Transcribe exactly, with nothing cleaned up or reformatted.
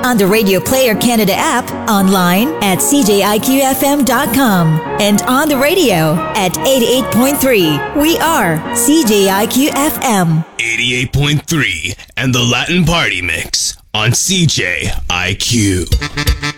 on the Radio Player Canada app, online at c j i q f m dot com, and on the radio at eighty-eight point three. We are C J I Q F M. eighty-eight point three and the Latin Party Mix on C J I Q.